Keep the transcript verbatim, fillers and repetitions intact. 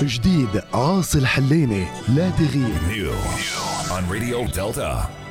جديد عاصي الحليني لا تغيب. New on Radio Delta.